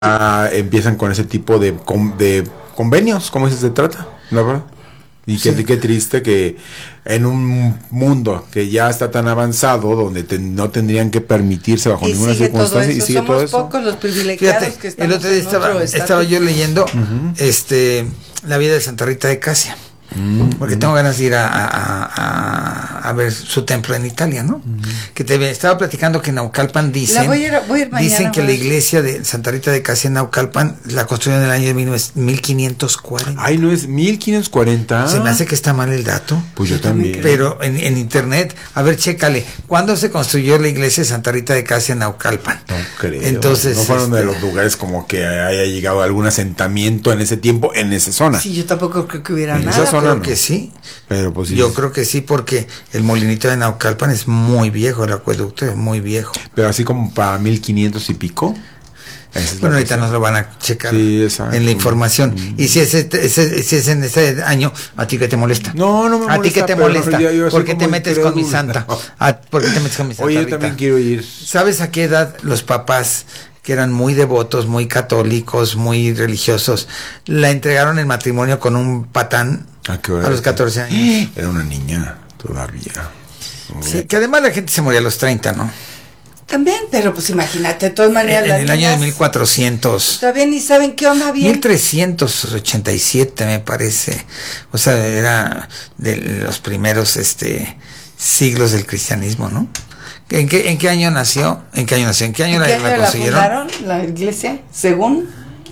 empiezan con ese tipo de convenios, ¿cómo se trata? ¿La verdad? Y qué triste que en un mundo que ya está tan avanzado, donde no tendrían que permitirse bajo ninguna circunstancia, y sigue todo eso. Somos pocos los privilegiados. Fíjate, que el otro día estaba yo leyendo la vida de Santa Rita de Casia. Porque tengo ganas de ir a ver su templo en Italia, ¿no? Que estaba platicando que en Naucalpan dicen voy a ir mañana, dicen que la iglesia de Santa Rita de Casia en Naucalpan la construyeron en el año de 1540. Ay, ¿no es 1540? Se me hace que está mal el dato. Pues yo también. Pero en internet, a ver, chécale, ¿cuándo se construyó la iglesia de Santa Rita de Casia en Naucalpan? No creo. Entonces, no fueron de los lugares como que haya llegado algún asentamiento en ese tiempo, en esa zona. Sí, yo tampoco creo que hubiera nada. Creo que sí. Pero pues sí. Yo creo que sí, porque el molinito de Naucalpan es muy viejo, el acueducto es muy viejo. Pero así como para 1500 y pico. Bueno, ahorita nos lo van a checar en la información. Y si es en ese año, ¿a ti qué te molesta? No me molesta. ¿A ti qué te molesta? ¿Por qué te metes con mi santa? No. ¿Por qué te metes con mi santa? Oye, yo también quiero ir. ¿Sabes a qué edad los papás, que eran muy devotos, muy católicos, muy religiosos, la entregaron en matrimonio con un patán a los 14 años? Era una niña todavía. Sí, que además la gente se moría a los 30, ¿no? También, pero pues imagínate, de todas maneras. En el año de 1400. Todavía ni saben qué onda bien. 1387 me parece. O sea, era de los primeros siglos del cristianismo, ¿no? ¿En qué año nació? ¿En qué año nació? ¿En qué año la consiguieron? ¿Fundaron la iglesia? Según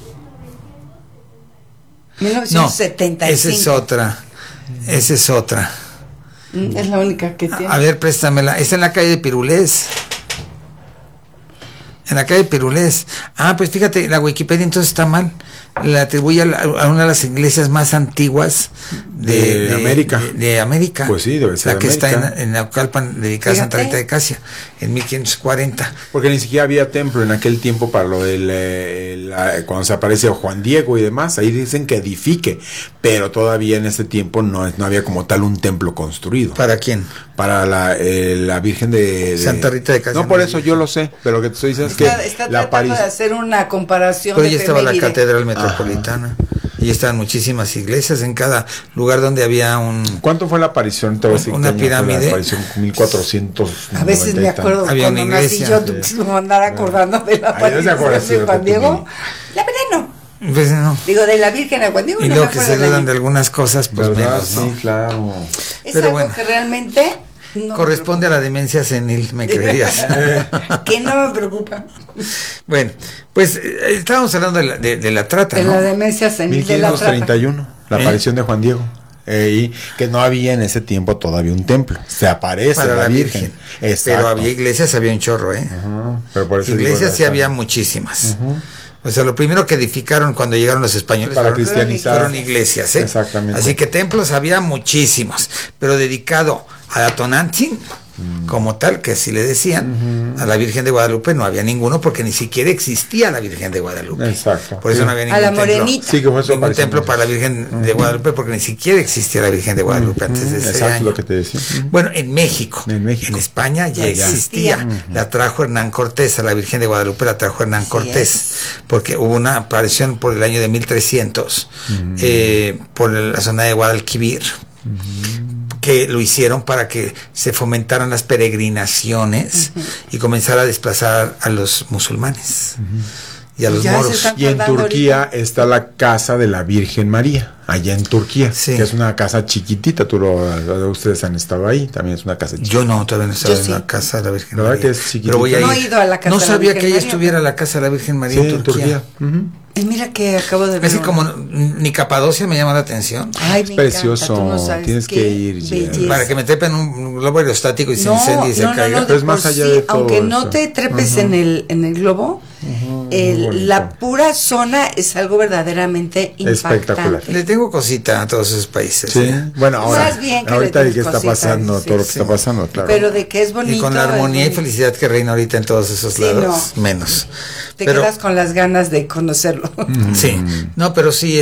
1975. No, esa es otra. Es la única que tiene. A ver, préstamela. Está en la calle de Pirulés. En la calle Pirulés. Pues fíjate, la Wikipedia entonces está mal. La atribuye a una de las iglesias más antiguas de América. De América. Pues sí, debe ser la que América. Está en Naucalpan, dedicada a Santa Rita de Casia, en 1540. Porque ni siquiera había templo en aquel tiempo para lo del cuando se aparece Juan Diego y demás. Ahí dicen que edifique, pero todavía en ese tiempo no había como tal un templo construido. ¿Para quién? Para la Virgen de Santa Rita de Casia. No, por eso yo lo sé, pero lo que te estoy diciendo es que está tratando de hacer una comparación. Pero ya estaba la catedral metropolitana. Y estaban muchísimas iglesias en cada lugar donde había un... ¿Cuánto fue la aparición? Una pirámide. La aparición 1400. A veces me acuerdo había una iglesia. Yo me andaba acordando de la aparición de Juan Diego. La verdad no. Pues no. Digo, de la Virgen a Juan Diego. Y luego que se dudan de algunas cosas, pues menos, ¿no? Sí, claro. Es pero algo que realmente... No corresponde a la demencia senil, me creerías. Que no me preocupa. Bueno, pues estábamos hablando de la trata, de ¿no? la demencia senil. 1531, la aparición de Juan Diego. Y que no había en ese tiempo todavía un templo. Se aparece para la Virgen. Pero había iglesias, había un chorro, Pero por eso iglesias sí había muchísimas. O sea, lo primero que edificaron cuando llegaron los españoles para cristianizar fueron iglesias, Exactamente. Así que templos había muchísimos, pero dedicado a la Tonantzin, como tal, que así le decían, a la Virgen de Guadalupe no había ninguno, porque ni siquiera existía la Virgen de Guadalupe. Exacto. Por eso no había ningún templo. A la morenita. Sí, que fue ningún templo para la Virgen de Guadalupe, porque ni siquiera existía la Virgen de Guadalupe antes de ese año. Lo que te decía. Bueno, en México. En España ya existía. La trajo Hernán Cortés, a la Virgen de Guadalupe la trajo Hernán Cortés, porque hubo una aparición por el año de 1300, por la zona de Guadalquivir, que lo hicieron para que se fomentaran las peregrinaciones y comenzara a desplazar a los musulmanes y a los moros. Y en Turquía está la casa de la Virgen María, allá en Turquía, que es una casa chiquitita. Ustedes han estado ahí, también es una casa chiquitita. Yo no, todavía no he estado en la casa de la Virgen María. ¿Verdad que es chiquitita? Pero voy a ir. No he ido a la casa no de la sabía Virgen que ahí María, estuviera la casa de la Virgen María en Turquía. Y mira que acabo de ver. Así como ni Capadocia me llama la atención. Ay, es precioso, tienes que ir. Para que me trepen un globo aerostático y se incendie y se caiga. Pero es más allá de todo aunque eso. No te trepes en el globo, la pura zona es algo verdaderamente espectacular. impactante. Le tengo cosita a todos esos países. Sí, bueno, ahora, que ahorita de qué está pasando, todo lo que está pasando, claro. Pero de que es bonito. Y con la armonía y felicidad que reina ahorita en todos esos lados, menos. Te quedas con las ganas de conocerlo. Sí, no, pero sí,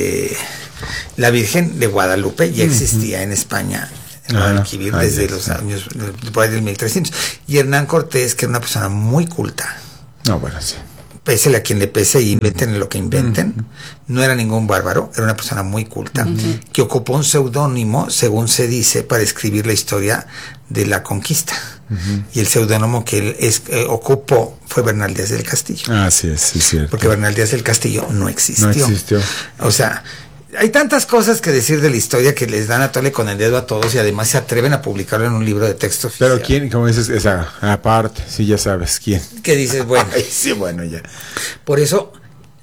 la Virgen de Guadalupe ya existía en España, en Guadalquivir, desde los años, por ahí del 1300. Y Hernán Cortés, que era una persona muy culta. No, bueno, sí. pésele a quien le pese y inventen lo que inventen, no era ningún bárbaro, era una persona muy culta, que ocupó un seudónimo, según se dice, para escribir la historia de la conquista. Y el seudónimo que él ocupó fue Bernal Díaz del Castillo. Sí, es cierto. Porque Bernal Díaz del Castillo no existió. No existió. O sea, hay tantas cosas que decir de la historia que les dan a tole con el dedo a todos y además se atreven a publicarlo en un libro de texto oficial. Pero quién, como dices, esa aparte, sí, ya sabes quién. Que dices, bueno. Sí, bueno, ya. Por eso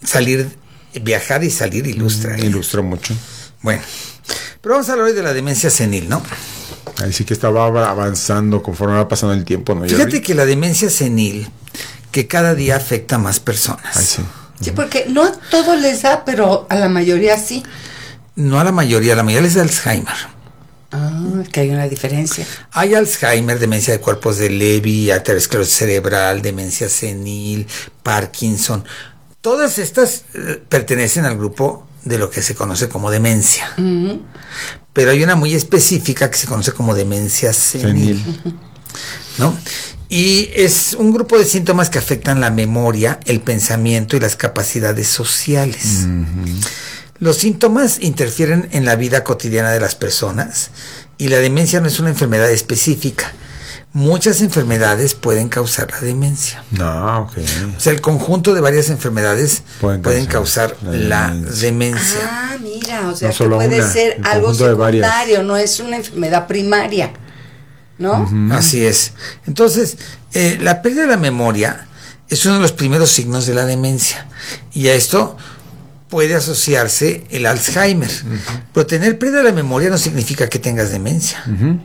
viajar y salir ilustra. Ilustró mucho. Bueno, pero vamos a hablar hoy de la demencia senil, ¿no? Ahí sí que estaba avanzando conforme va pasando el tiempo, ¿no? Fíjate que la demencia senil, que cada día afecta a más personas. Sí. Sí, porque no a todos les da, pero a la mayoría sí. No a la mayoría les da Alzheimer. Es que hay una diferencia. Hay Alzheimer, demencia de cuerpos de Levy, aterosclerosis cerebral, demencia senil, Parkinson. Todas estas pertenecen al grupo de lo que se conoce como demencia. Pero hay una muy específica que se conoce como demencia senil. ¿No? Y es un grupo de síntomas que afectan la memoria, el pensamiento y las capacidades sociales. Los síntomas interfieren en la vida cotidiana de las personas y la demencia no es una enfermedad específica. Muchas enfermedades pueden causar la demencia. Ok. O sea, el conjunto de varias enfermedades pueden causar la demencia. Mira, o sea, No que solo puede una, ser el algo conjunto de secundario, no es una enfermedad primaria, ¿no? Así es. Entonces, la pérdida de la memoria es uno de los primeros signos de la demencia. Y a esto puede asociarse el Alzheimer. Pero tener pérdida de la memoria no significa que tengas demencia.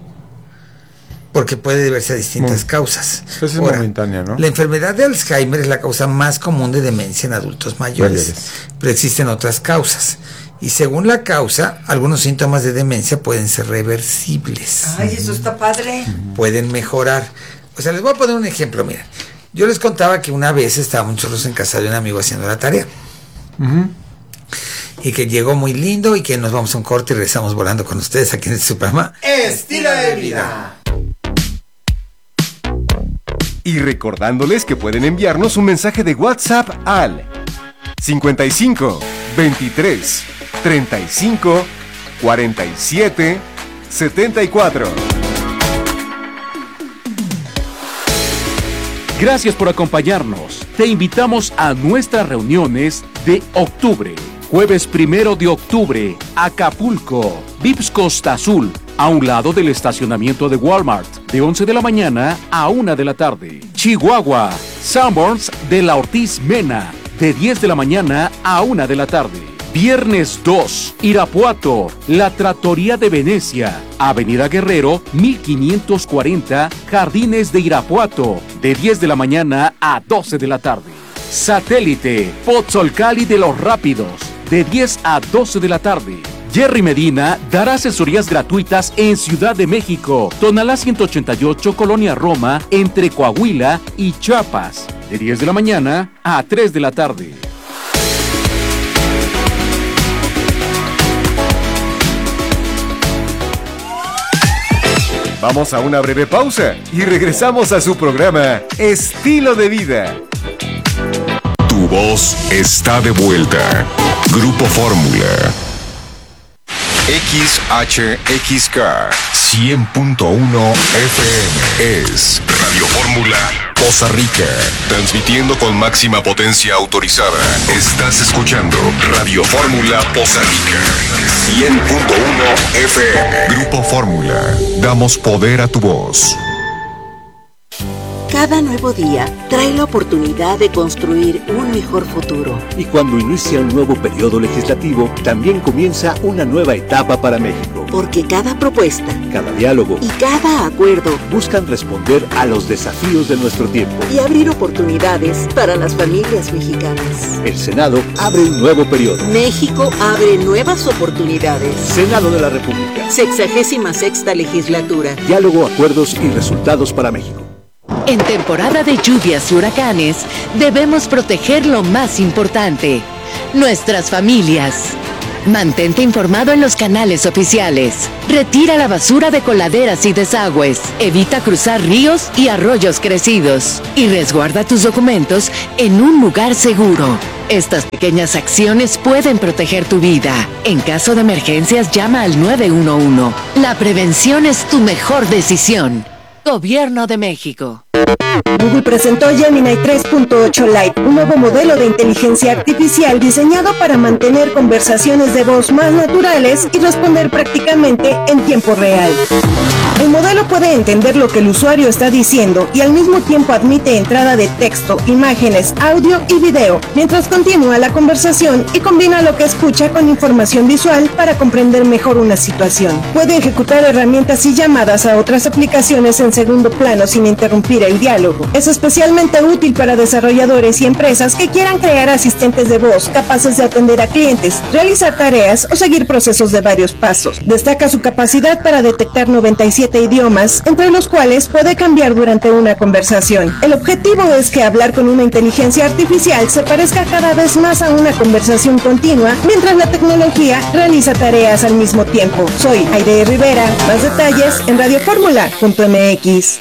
Porque puede deberse a distintas causas. Es momentánea, ¿no? La enfermedad de Alzheimer es la causa más común de demencia en adultos mayores. Pero existen otras causas. Y según la causa, algunos síntomas de demencia pueden ser reversibles. Ay, eso está padre. Pueden mejorar. O sea, les voy a poner un ejemplo, miren. Yo les contaba que una vez estábamos nosotros en casa de un amigo haciendo la tarea. Y que llegó muy lindo y que nos vamos a un corte y regresamos volando con ustedes aquí en su programa Estilo de Vida. Y recordándoles que pueden enviarnos un mensaje de WhatsApp al 55 23 35 47 74. Gracias por acompañarnos. Te invitamos a nuestras reuniones de octubre. Jueves 1 de octubre, Acapulco, Vips Costa Azul, a un lado del estacionamiento de Walmart, de 11 de la mañana a 1 de la tarde. Chihuahua, Sanborns de la Ortiz Mena, de 10 de la mañana a 1 de la tarde. Viernes 2, Irapuato, la Trattoria de Venecia, Avenida Guerrero, 1540, Jardines de Irapuato, de 10 de la mañana a 12 de la tarde. Satélite, Pozzolcali de los Rápidos, de 10 a 12 de la tarde. Jerry Medina dará asesorías gratuitas en Ciudad de México, Tonalá 188, Colonia Roma, entre Coahuila y Chiapas, de 10 de la mañana a 3 de la tarde. Vamos a una breve pausa y regresamos a su programa Estilo de Vida. Tu voz está de vuelta. Grupo Fórmula. XHXK 100.1 FM es Radio Fórmula Poza Rica, transmitiendo con máxima potencia autorizada. Estás escuchando Radio Fórmula Poza Rica 100.1 FM. Grupo Fórmula, damos poder a tu voz. Cada nuevo día trae la oportunidad de construir un mejor futuro. Y cuando inicia un nuevo periodo legislativo, también comienza una nueva etapa para México. Porque cada propuesta, cada diálogo y cada acuerdo buscan responder a los desafíos de nuestro tiempo y abrir oportunidades para las familias mexicanas. El Senado abre un nuevo periodo. México abre nuevas oportunidades. Senado de la República. 66ª legislatura. Diálogo, acuerdos y resultados para México. En temporada de lluvias y huracanes, debemos proteger lo más importante, nuestras familias. Mantente informado en los canales oficiales. Retira la basura de coladeras y desagües. Evita cruzar ríos y arroyos crecidos. Y resguarda tus documentos en un lugar seguro. Estas pequeñas acciones pueden proteger tu vida. En caso de emergencias, llama al 911. La prevención es tu mejor decisión. Gobierno de México. Google presentó Gemini 3.8 Lite, un nuevo modelo de inteligencia artificial diseñado para mantener conversaciones de voz más naturales y responder prácticamente en tiempo real. El modelo puede entender lo que el usuario está diciendo y al mismo tiempo admite entrada de texto, imágenes, audio y video, mientras continúa la conversación y combina lo que escucha con información visual para comprender mejor una situación. Puede ejecutar herramientas y llamadas a otras aplicaciones en segundo plano sin interrumpir el diálogo. Es especialmente útil para desarrolladores y empresas que quieran crear asistentes de voz capaces de atender a clientes, realizar tareas o seguir procesos de varios pasos. Destaca su capacidad para detectar 97 idiomas, entre los cuales puede cambiar durante una conversación. El objetivo es que hablar con una inteligencia artificial se parezca cada vez más a una conversación continua, mientras la tecnología realiza tareas al mismo tiempo. Soy Aide Rivera. Más detalles en radioformula.mx.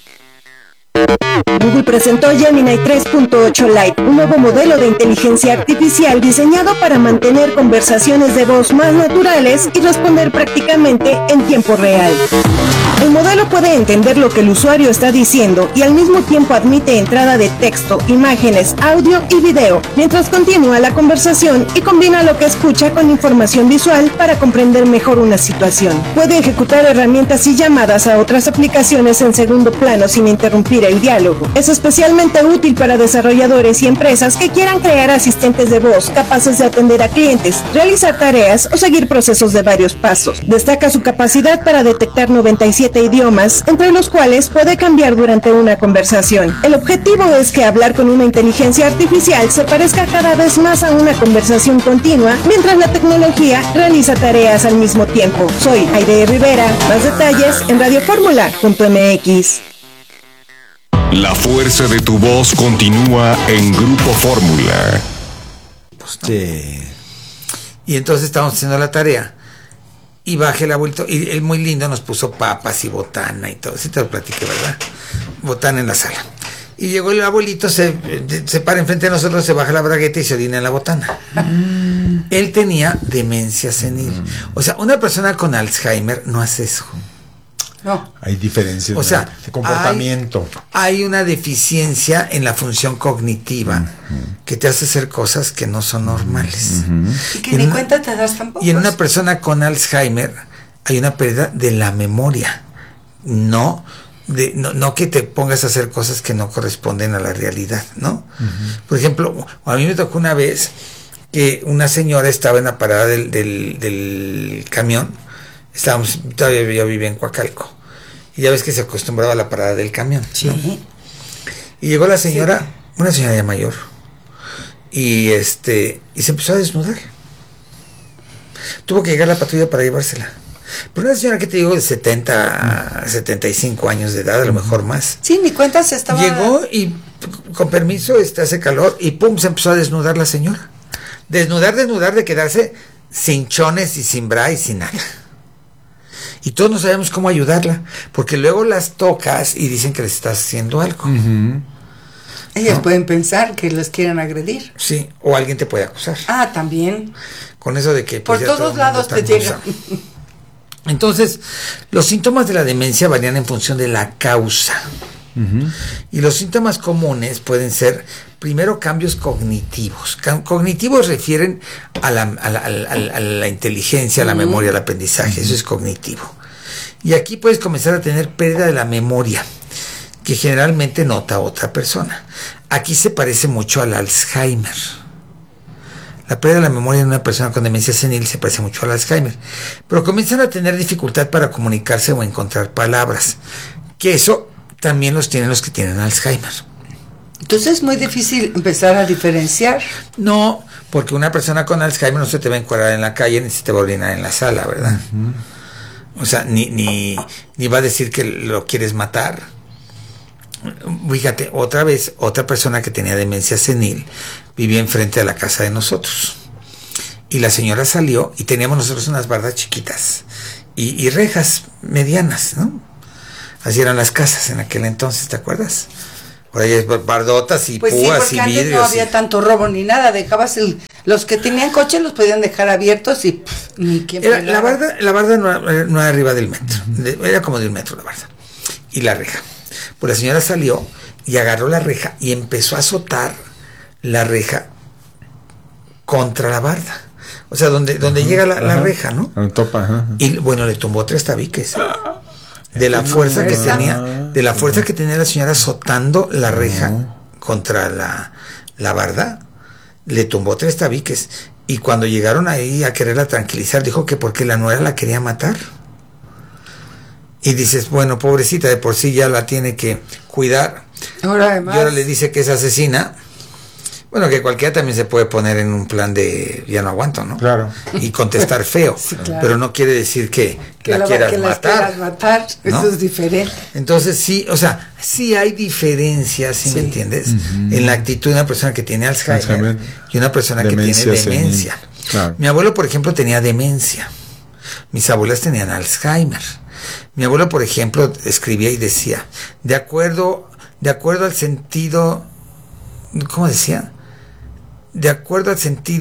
Google presentó Gemini 3.8 Lite, un nuevo modelo de inteligencia artificial diseñado para mantener conversaciones de voz más naturales y responder prácticamente en tiempo real. El modelo puede entender lo que el usuario está diciendo y al mismo tiempo admite entrada de texto, imágenes, audio y video, mientras continúa la conversación y combina lo que escucha con información visual para comprender mejor una situación. Puede ejecutar herramientas y llamadas a otras aplicaciones en segundo plano sin interrumpir el diálogo. Es especialmente útil para desarrolladores y empresas que quieran crear asistentes de voz capaces de atender a clientes, realizar tareas o seguir procesos de varios pasos. Destaca su capacidad para detectar 97 idiomas, entre los cuales puede cambiar durante una conversación. El objetivo es que hablar con una inteligencia artificial se parezca cada vez más a una conversación continua, mientras la tecnología realiza tareas al mismo tiempo. Soy Aide Rivera. Más detalles en radioformula.mx. La fuerza de tu voz continúa en Grupo Fórmula. Sí. Y entonces estamos haciendo la tarea. Y baje el abuelito, y él muy lindo nos puso papas y botana y todo. Sí te lo platiqué, ¿verdad? Botana en la sala. Y llegó el abuelito, se para enfrente de nosotros, se baja la bragueta y se orina en la botana. Él tenía demencia senil. O sea, una persona con Alzheimer no hace eso. No. Hay diferencias, o sea, de comportamiento. Hay una deficiencia en la función cognitiva que te hace hacer cosas que no son normales. Y que ni cuenta te das tampoco. Y en una persona con Alzheimer hay una pérdida de la memoria. No que te pongas a hacer cosas que no corresponden a la realidad, ¿no? Por ejemplo, a mí me tocó una vez que una señora estaba en la parada del camión. Todavía yo vivía en Coacalco. Y ya ves que se acostumbraba a la parada del camión. Sí. ¿No? Y llegó la señora, una señora ya mayor, y se empezó a desnudar. Tuvo que llegar la patrulla para llevársela. Pero una señora que te digo de 70, 75 años de edad, a lo mejor más. Sí, mi cuenta se estaba... Llegó y con permiso, hace calor, y pum, se empezó a desnudar la señora. Desnudar, de quedarse sin chones y sin bra y sin nada. Y todos no sabemos cómo ayudarla, porque luego las tocas y dicen que les estás haciendo algo. Ellas pueden pensar que les quieren agredir. Sí, o alguien te puede acusar. Ah, también. Con eso de que... Por todos lados te llega. Entonces, los síntomas de la demencia varían en función de la causa. Y los síntomas comunes pueden ser, primero, cambios cognitivos. Cognitivos refieren a la inteligencia, a la memoria, al aprendizaje. Eso es cognitivo. Y aquí puedes comenzar a tener pérdida de la memoria, que generalmente nota otra persona. Aquí se parece mucho al Alzheimer. La pérdida de la memoria en una persona con demencia senil se parece mucho al Alzheimer. Pero comienzan a tener dificultad para comunicarse o encontrar palabras. Que eso también los tienen los que tienen Alzheimer. Entonces es muy difícil empezar a diferenciar. No, porque una persona con Alzheimer no se te va a encuadrar en la calle ni se te va a orinar en la sala, ¿verdad? O sea, ni va a decir que lo quieres matar. Fíjate, otra vez, otra persona que tenía demencia senil vivía enfrente de la casa de nosotros. y la señora salió y teníamos nosotros unas bardas chiquitas y rejas medianas, ¿no? Así eran las casas en aquel entonces, ¿te acuerdas? Por ahí bardotas y pues púas sí, y antes vidrios. No había tanto robo ni nada, dejabas los que tenían coche los podían dejar abiertos y ni quién la barda no era arriba del metro, era como de 1 metro la barda. Y la reja. Pues la señora salió y agarró la reja y empezó a azotar la reja contra la barda. O sea, donde llega la reja, ¿no? Y bueno, le tumbó 3 tabiques. De la fuerza que tenía la señora azotando la reja contra la barda, le tumbó 3 tabiques. Y cuando llegaron ahí a quererla tranquilizar, dijo que porque la nuera la quería matar. Y dices, bueno, pobrecita, de por sí ya la tiene que cuidar. Además, y ahora le dice que es asesina. Bueno, que cualquiera también se puede poner en un plan de ya no aguanto, ¿no? Claro. Y contestar feo. Sí, claro. Pero no quiere decir que la quieras matar. ¿no? Eso es diferente. Entonces sí, o sea, sí hay diferencias, ¿sí me entiendes? En la actitud de una persona que tiene Alzheimer y una persona que tiene demencia. Claro. Mi abuelo, por ejemplo, tenía demencia. Mis abuelas tenían Alzheimer. Mi abuelo, por ejemplo, escribía y decía, de acuerdo al sentido, ¿cómo decía? De acuerdo al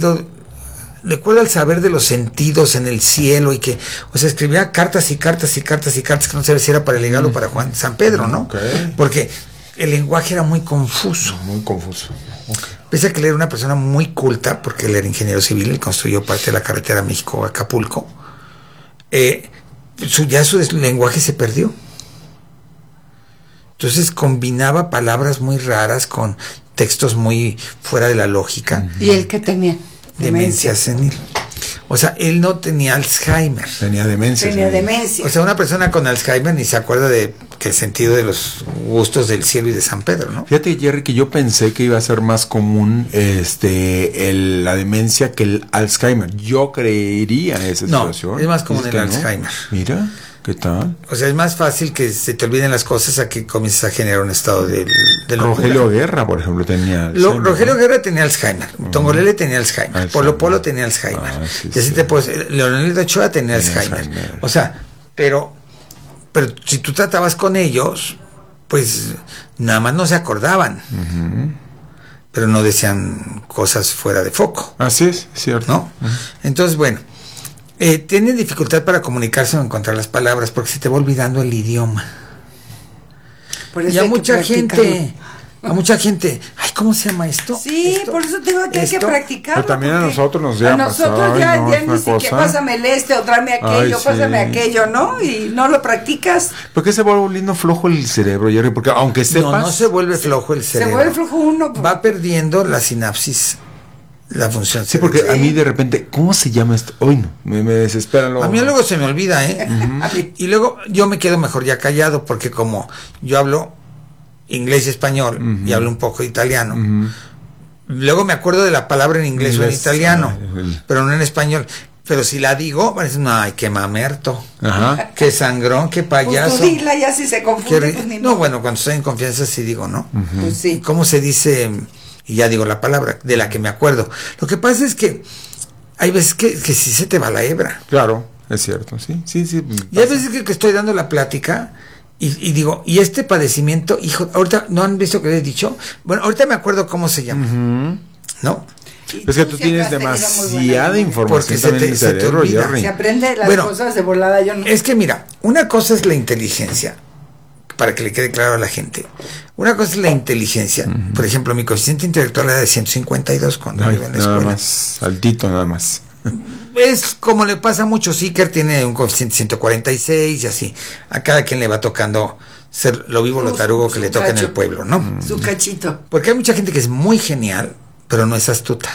saber de los sentidos en el cielo, y que, o sea, escribía cartas y cartas y cartas y cartas que no sabía si era para el legado o para Juan San Pedro, ¿no? Okay. Porque el lenguaje era muy confuso. Muy confuso. Okay. Pese a que él era una persona muy culta, porque él era ingeniero civil, él construyó parte de la carretera México-Acapulco, su lenguaje se perdió. Entonces combinaba palabras muy raras con textos muy fuera de la lógica. ¿Y él qué tenía? Demencia senil. O sea, él no tenía Alzheimer. Tenía demencia. O sea, una persona con Alzheimer ni se acuerda de que el sentido de los gustos del cielo y de San Pedro, ¿no? Fíjate, Jerry, que yo pensé que iba a ser más común la demencia que el Alzheimer. Yo creería esa situación. No, es más común el Alzheimer. Mira, ¿qué tal? O sea, es más fácil que se te olviden las cosas a que comiences a generar un estado de Rogelio Guerra, por ejemplo, tenía Alzheimer. Rogelio Guerra tenía Alzheimer. Tongolele tenía Alzheimer. Polo Polo tenía Alzheimer. Y así te puedes... Leonelito Ochoa tenía Alzheimer. O sea, pero si tú tratabas con ellos, pues nada más no se acordaban. Pero no decían cosas fuera de foco. Así es, cierto. ¿No? Entonces, bueno, tienen dificultad para comunicarse o encontrar las palabras porque se te va olvidando el idioma. Por eso y a mucha gente, ay, ¿cómo se llama esto? Sí, ¿esto? Por eso tengo que hay que practicarlo. Pero también a nosotros nos llama. A nosotros ya ni siquiera pásame o tráeme aquello, pásame aquello, ¿no? Y no lo practicas. ¿Por qué se vuelve volviendo flojo el cerebro, Jerry? Porque aunque sepas... No se vuelve flojo el cerebro. Se vuelve flojo uno. Va perdiendo la sinapsis, la función. Sí, porque a mí de repente, ¿cómo se llama esto? Hoy no, me desespera. A mí luego se me olvida, Y luego yo me quedo mejor ya callado, porque como yo hablo inglés y español y hablo un poco de italiano, luego me acuerdo de la palabra en inglés o en italiano, pero no en español. Pero si la digo, parece, ay, qué mamerto, qué sangrón, qué payaso. Pues tú dila, ya si se confunde, pues ni no, bueno, cuando estoy en confianza sí digo, ¿no? Pues sí. ¿Cómo se dice? Y ya digo la palabra de la que me acuerdo. Lo que pasa es que hay veces que sí se te va la hebra. Claro, es cierto, sí. Y hay veces que estoy dando la plática y digo, y este padecimiento, hijo, ahorita, ¿no han visto que les he dicho? Bueno, ahorita me acuerdo cómo se llama, ¿no? Es que tú tienes demasiada información porque en el cerebro, se aprende las cosas de volada. Yo no. Es que mira, una cosa es la inteligencia, para que le quede claro a la gente. Una cosa es la inteligencia. Por ejemplo, mi coeficiente intelectual era de 152 cuando iba en la escuela. Nada más, altito nada más. Es como le pasa a muchos. Iker tiene un coeficiente 146 y así. A cada quien le va tocando ser lo vivo, lo tarugo que le toca en el pueblo, ¿no? Su cachito. Porque hay mucha gente que es muy genial, pero no es astuta.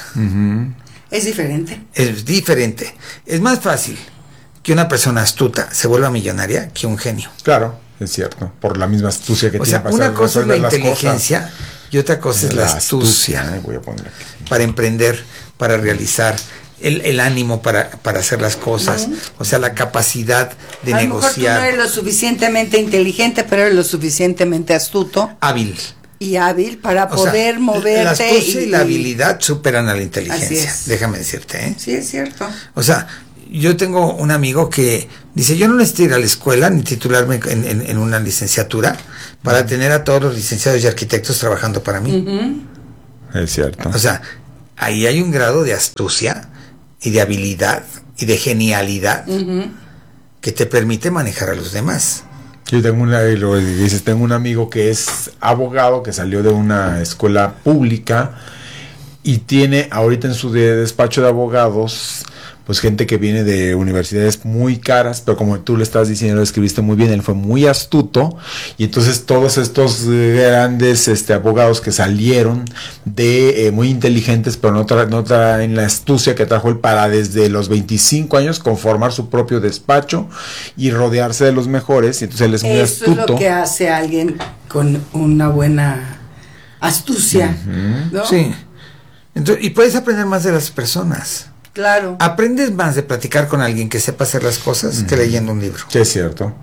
Es diferente. Es diferente. Es más fácil que una persona astuta se vuelva millonaria que un genio. Claro, es cierto. Por la misma astucia que tiene. O sea, una cosa es la inteligencia y otra cosa es la astucia. Voy a poner aquí. Para emprender, para realizar. El ánimo para hacer las cosas, o sea, la capacidad de negociar. A lo mejor tú no eres lo suficientemente inteligente, pero eres lo suficientemente astuto. Hábil. y hábil para poder moverte. La astucia y la habilidad superan a la inteligencia, déjame decirte, ¿eh? Sí, es cierto. O sea, yo tengo un amigo que dice, yo no necesito ir a la escuela ni titularme en una licenciatura para tener a todos los licenciados y arquitectos trabajando para mí. Es cierto. O sea, ahí hay un grado de astucia y de habilidad y de genialidad que te permite manejar a los demás. Yo tengo un amigo que es abogado, que salió de una escuela pública y tiene ahorita en su despacho de abogados pues gente que viene de universidades muy caras, pero como tú le estás diciendo, lo escribiste muy bien, él fue muy astuto, y entonces todos estos grandes abogados que salieron de muy inteligentes, pero no traen la astucia que trajo él para desde los 25 años conformar su propio despacho y rodearse de los mejores, y entonces él es muy astuto. Eso es lo que hace alguien con una buena astucia, ¿no? Sí. Entonces, y puedes aprender más de las personas. Claro. Aprendes más de platicar con alguien que sepa hacer las cosas que leyendo un libro. Sí, es cierto.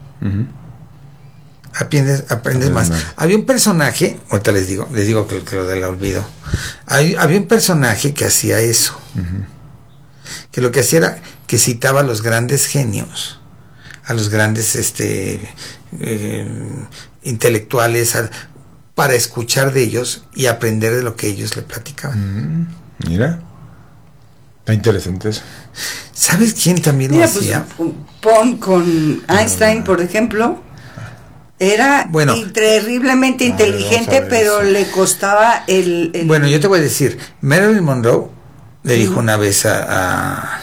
Aprendes más. Había un personaje, ahorita les digo que lo del olvido. Había un personaje que hacía eso. Que lo que hacía era que citaba a los grandes genios, a los grandes intelectuales, para escuchar de ellos y aprender de lo que ellos le platicaban. Mira. Está interesante eso. ¿Sabes quién también lo hacía? Pon con Einstein, por ejemplo. Era terriblemente inteligente, pero le costaba el... Bueno, yo te voy a decir, Marilyn Monroe le dijo una vez a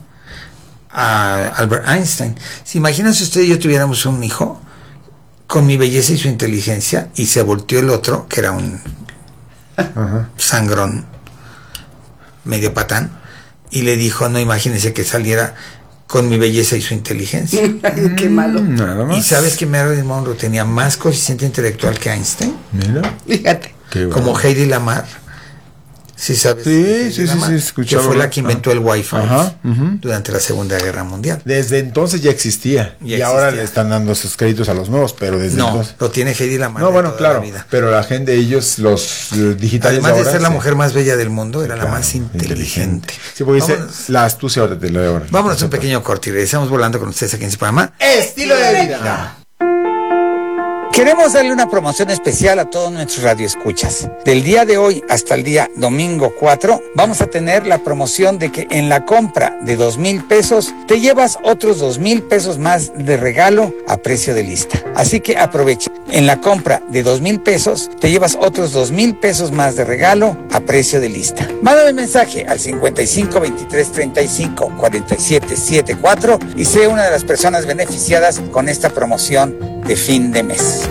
Albert Einstein, si imaginas si usted y yo tuviéramos un hijo con mi belleza y su inteligencia, y se volteó el otro, que era un sangrón, medio patán, y le dijo, no, imagínese que saliera con mi belleza y su inteligencia. Qué malo. ¿Y sabes que Marilyn Monroe tenía más coeficiente intelectual que Einstein? Mira. Fíjate. Como Heidi Lamar. ¿Sí sabes? Sí, que fue la que inventó el Wi-Fi durante la Segunda Guerra Mundial. Desde entonces ya existía. Y ahora le están dando esos créditos a los nuevos, pero desde entonces... lo tiene Heidi Lamar. No, bueno, claro, pero la gente, ellos, los digitales, además de ser la mujer más bella del mundo, era la más inteligente. Sí, porque dice la astucia ahora te lo de ahora. Vámonos a un pequeño corte y regresamos volando con ustedes aquí en su programa Estilo de Vida. Queremos darle una promoción especial a todos nuestros radioescuchas. Del día de hoy hasta el día domingo 4, vamos a tener la promoción de que en la compra de 2,000 pesos, te llevas otros 2,000 pesos más de regalo a precio de lista. Así que aprovecha. En la compra de 2,000 pesos, te llevas otros 2,000 pesos más de regalo a precio de lista. Mándame mensaje al 55 23 35 47 74 y sé una de las personas beneficiadas con esta promoción de fin de mes.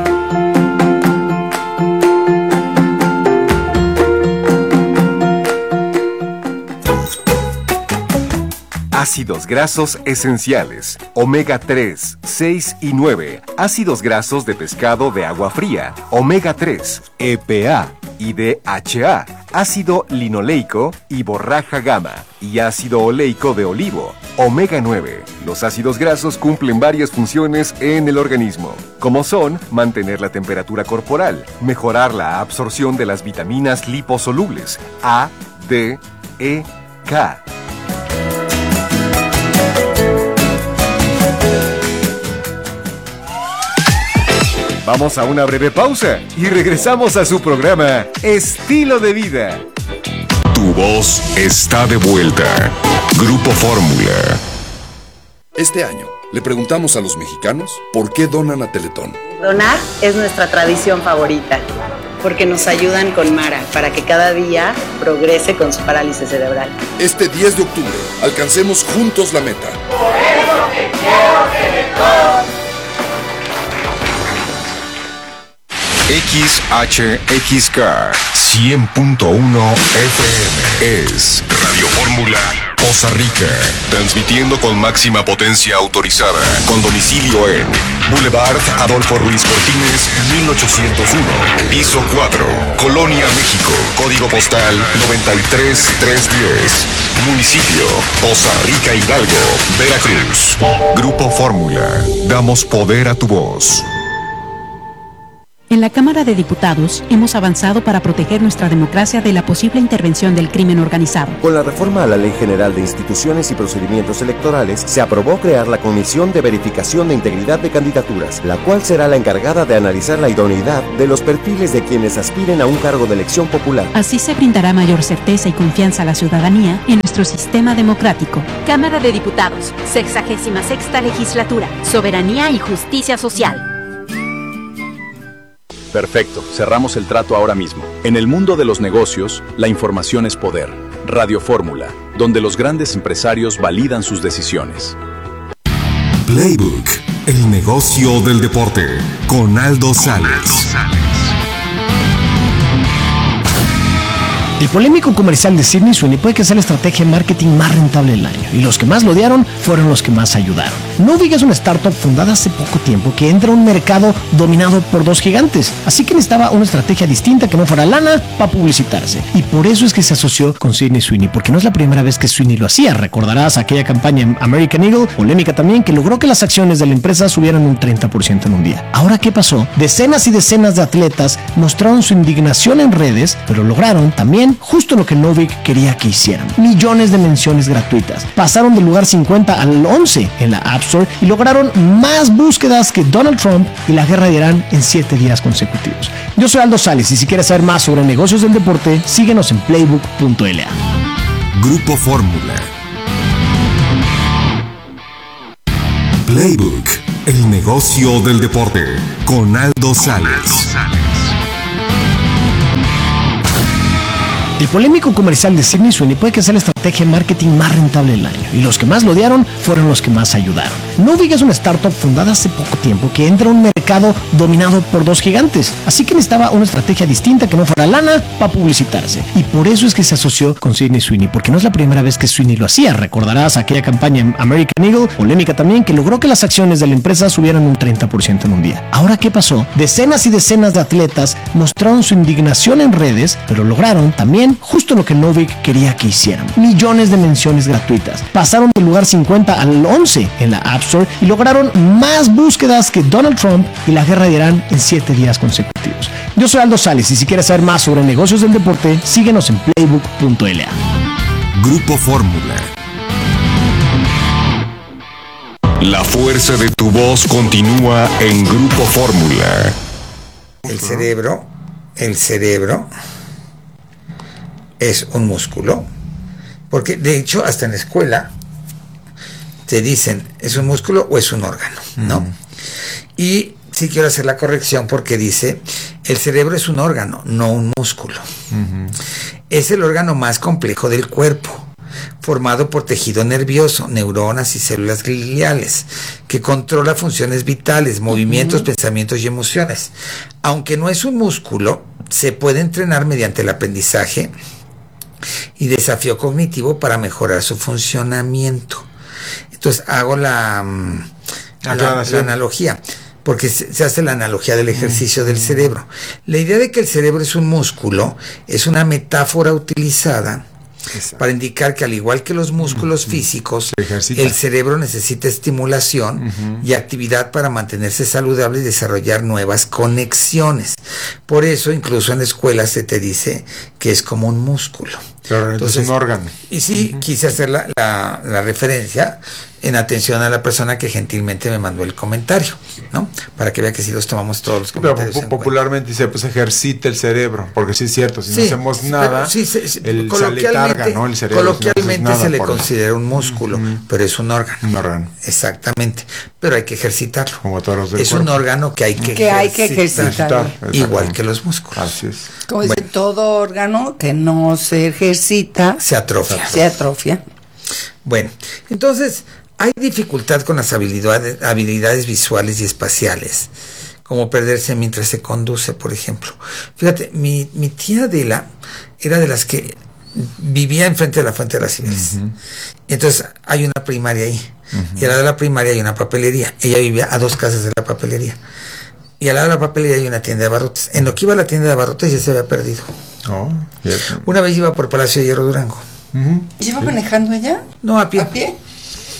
Ácidos grasos esenciales, omega 3, 6 y 9, ácidos grasos de pescado de agua fría, omega 3, EPA y DHA, ácido linoleico y borraja gamma, y ácido oleico de olivo, omega 9. Los ácidos grasos cumplen varias funciones en el organismo, como son mantener la temperatura corporal, mejorar la absorción de las vitaminas liposolubles A, D, E, K. Vamos a una breve pausa y regresamos a su programa Estilo de Vida. Tu voz está de vuelta. Grupo Fórmula. Este año le preguntamos a los mexicanos por qué donan a Teletón. Donar es nuestra tradición favorita, porque nos ayudan con Mara para que cada día progrese con su parálisis cerebral. Este 10 de octubre, alcancemos juntos la meta. Por eso te quiero, Teletón. XHXK 100.1 FM es Radio Fórmula Poza Rica, transmitiendo con máxima potencia autorizada, con domicilio en Boulevard Adolfo Ruiz Cortines, 1801, piso 4, Colonia, México, código postal 93310, municipio Poza Rica, Hidalgo, Veracruz. Grupo Fórmula, damos poder a tu voz. En la Cámara de Diputados hemos avanzado para proteger nuestra democracia de la posible intervención del crimen organizado. Con la reforma a la Ley General de Instituciones y Procedimientos Electorales, se aprobó crear la Comisión de Verificación de Integridad de Candidaturas, la cual será la encargada de analizar la idoneidad de los perfiles de quienes aspiren a un cargo de elección popular. Así se brindará mayor certeza y confianza a la ciudadanía en nuestro sistema democrático. Cámara de Diputados, 66ª Legislatura, Soberanía y Justicia Social. Perfecto, cerramos el trato ahora mismo. En el mundo de los negocios, la información es poder. Radio Fórmula, donde los grandes empresarios validan sus decisiones. Playbook, el negocio del deporte, con Aldo Sales. El polémico comercial de Sydney Sweeney puede que sea la estrategia de marketing más rentable del año, y los que más lo odiaron fueron los que más ayudaron. Novig es una startup fundada hace poco tiempo que entra a un mercado dominado por dos gigantes, así que necesitaba una estrategia distinta que no fuera lana para publicitarse, y por eso es que se asoció con Sydney Sweeney, porque no es la primera vez que Sweeney lo hacía. Recordarás aquella campaña en American Eagle, polémica también, que logró que las acciones de la empresa subieran un 30% en un día. Ahora, ¿qué pasó? Decenas y decenas de atletas mostraron su indignación en redes, pero lograron también justo lo que Novig quería que hicieran: millones de menciones gratuitas. Pasaron del lugar 50 al 11 en la App Store y lograron más búsquedas que Donald Trump y la guerra de Irán en 7 días consecutivos. Yo soy Aldo Sales, y si quieres saber más sobre negocios del deporte, síguenos en playbook.la. Grupo Fórmula. Playbook, el negocio del deporte, con Aldo Sales. El polémico comercial de Sydney Sweeney puede que sea la estrategia de marketing más rentable del año, y los que más lo odiaron fueron los que más ayudaron. Novig es una startup fundada hace poco tiempo que entra a un mercado dominado por dos gigantes, así que necesitaba una estrategia distinta que no fuera lana para publicitarse, y por eso es que se asoció con Sydney Sweeney, porque no es la primera vez que Sweeney lo hacía. Recordarás aquella campaña en American Eagle, polémica también, que logró que las acciones de la empresa subieran un 30% en un día. Ahora, ¿qué pasó? Decenas y decenas de atletas mostraron su indignación en redes, pero lograron también justo lo que Novig quería que hicieran: millones de menciones gratuitas. Pasaron del lugar 50 al 11 en la App Store y lograron más búsquedas que Donald Trump y la guerra de Irán en 7 días consecutivos. Yo soy Aldo Sales, y si quieres saber más sobre negocios del deporte, síguenos en playbook.la. Grupo Fórmula. La fuerza de tu voz continúa en Grupo Fórmula. El cerebro es un músculo, porque de hecho hasta en la escuela te dicen, ¿es un músculo o es un órgano? ¿No? Y sí quiero hacer la corrección, porque dice, el cerebro es un órgano, no un músculo. Es el órgano más complejo del cuerpo, formado por tejido nervioso, neuronas y células gliales, que controla funciones vitales, movimientos, pensamientos y emociones. Aunque no es un músculo, se puede entrenar mediante el aprendizaje y desafío cognitivo para mejorar su funcionamiento. Entonces hago la analogía, porque se hace la analogía del ejercicio del cerebro. La idea de que el cerebro es un músculo es una metáfora utilizada para indicar que, al igual que los músculos físicos, el cerebro necesita estimulación y actividad para mantenerse saludable y desarrollar nuevas conexiones. Por eso, incluso en la escuela se te dice que es como un músculo. Claro, entonces es un órgano. Y sí, quise hacer la referencia en atención a la persona que gentilmente me mandó el comentario, ¿no? Para que vea que sí los tomamos todos los comentarios. Pero popularmente dice, pues ejercita el cerebro, porque sí es cierto, si no hacemos nada, el letarga, ¿no? El cerebro, coloquialmente no se le considera un músculo, pero es un órgano. Un órgano. Exactamente. Pero hay que ejercitarlo. Como todos los del es cuerpo. un órgano que hay que ejercitar. Igual que los músculos. Así es. Como dice, todo órgano que no se ejercita se atrofia. Se atrofia. Bueno, entonces hay dificultad con las habilidades visuales y espaciales, como perderse mientras se conduce, por ejemplo. Fíjate, mi tía Adela era de las que vivía enfrente de la Fuente de las Cibeles. Entonces hay una primaria ahí. Y al lado de la primaria hay una papelería. Ella vivía a 2 casas de la papelería. Y al lado de la papelería hay una tienda de abarrotes. En lo que iba a la tienda de abarrotes ya se había perdido. Una vez iba por Palacio de Hierro Durango. ¿Lleva manejando ella? No, a pie. ¿A pie?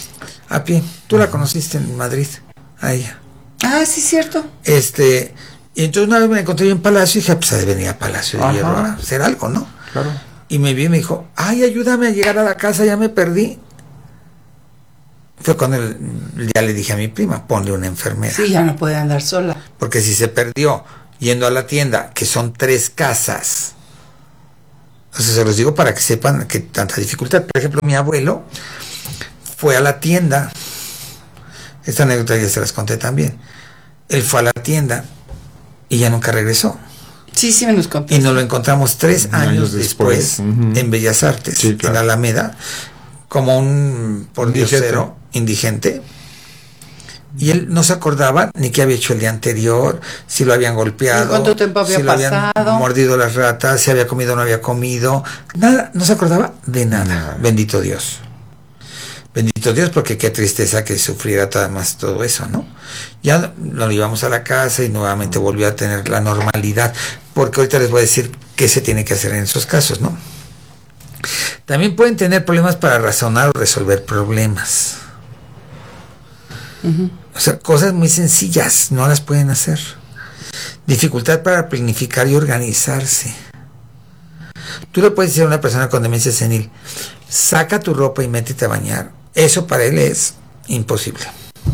A pie. Tú la conociste en Madrid, a ella. Ah, sí, cierto. Y entonces una vez me encontré yo en Palacio y dije, pues ha de venir a Palacio de Hierro a hacer algo, ¿no? Claro. Y me vi y me dijo, ay, ayúdame a llegar a la casa, ya me perdí. Fue cuando ya le dije a mi prima, ponle una enfermera. Sí, ya no puede andar sola. Porque si se perdió yendo a la tienda, que son 3 casas, entonces se los digo para que sepan que tanta dificultad. Por ejemplo, mi abuelo fue a la tienda, esta anécdota ya se las conté también, él fue a la tienda y ya nunca regresó. Sí, me los contaste. Y nos lo encontramos 3 años después en Bellas Artes, sí, claro, en la Alameda, como un pordiosero indigente. Y él no se acordaba ni qué había hecho el día anterior, si lo habían golpeado, cuánto tiempo había si pasado, lo habían mordido las ratas, si había comido o no había comido, nada, no se acordaba de nada. Bendito Dios. Bendito Dios, porque qué tristeza que sufriera todo eso, ¿no? Ya lo llevamos a la casa y nuevamente volvió a tener la normalidad, porque ahorita les voy a decir qué se tiene que hacer en esos casos, ¿no? También pueden tener problemas para razonar o resolver problemas. O sea, cosas muy sencillas, no las pueden hacer. Dificultad para planificar y organizarse. Tú le puedes decir a una persona con demencia senil, saca tu ropa y métete a bañar. Eso para él es imposible.